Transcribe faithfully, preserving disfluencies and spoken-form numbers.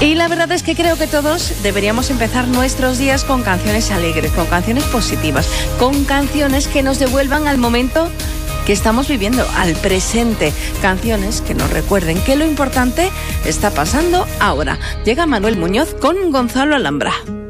Y la verdad es que creo que todos deberíamos empezar nuestros días con canciones alegres, con canciones positivas, con canciones que nos devuelvan al momento que estamos viviendo, al presente. Canciones que nos recuerden que lo importante está pasando ahora. Llega Manuel Muñoz con Gonzalo Alhambra.